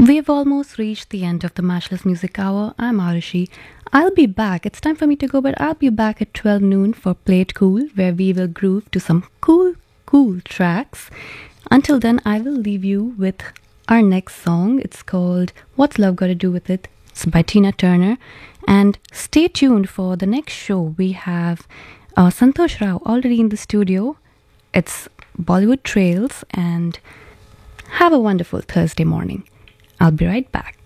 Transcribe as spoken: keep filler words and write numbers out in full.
We've almost reached the end of the Matchless Music Hour. I'm Arushi. I'll be back. It's time for me to go, but I'll be back at twelve noon for Play It Cool, where we will groove to some cool, cool tracks. Until then, I will leave you with our next song. It's called What's Love Gotta Do With It? It's by Tina Turner. And stay tuned for the next show. We have uh, Santosh Rao already in the studio. It's Bollywood Trails, and have a wonderful Thursday morning. I'll be right back.